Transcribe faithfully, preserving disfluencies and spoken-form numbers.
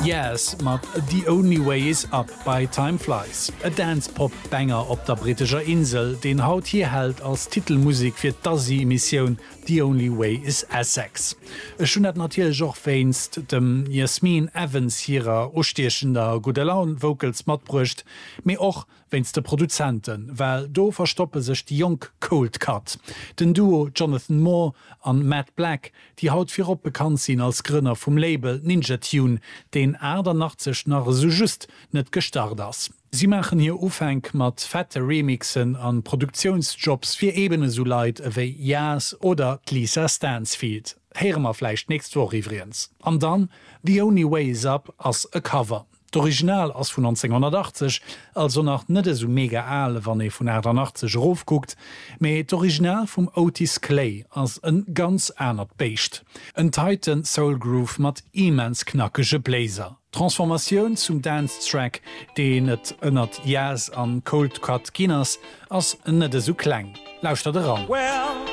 Yes, mat The Only Way Is Up bei Time Flies. E Dance-Pop-Banger op der britischer Insel, den haut hier hält als Titelmusik fir d'Asi-Missioun The Only Way Is Essex. E schon net natürlich joch feinst dem Jasmin Evans hierer ostechender gute Laun Vocals mat brucht, méi och wenns de Produzenten, well do verstoppe sech die Jung Cold Cut. Den Duo Jonathan Moore an Matt Black, die haut firop bekannt sinn als Grünner vum Label Ninja Tune, den achtzig nach so just net gestart ass. Sie machen hier Ufeng mat fette Remixen an Produktionsjobs fir ebene so Leiit ewéi Jas oder Lisa Stansfield. Heremer fleicht nächst Woche übrigens. An dann The Only Way Is Up as a Cover. D'Original ass vun neunzehnhundertachtzig, also nach net so mega aale, wann e vun achtzig raufguckt, méi d'Original vum Otis Clay ass en ganz änert Beicht. En Titan Soul Groove mat immens knackege Bläser. Transformatioun zum Dance-Track, deen et ënnert Jazz an Cold Cut Guinness ass net so kleng. Lauscht dat ran. Well.